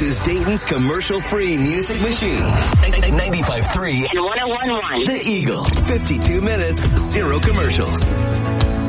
This is Dayton's commercial-free music machine. 95.3. And 101.1. The Eagle. 52 minutes, 0 commercials.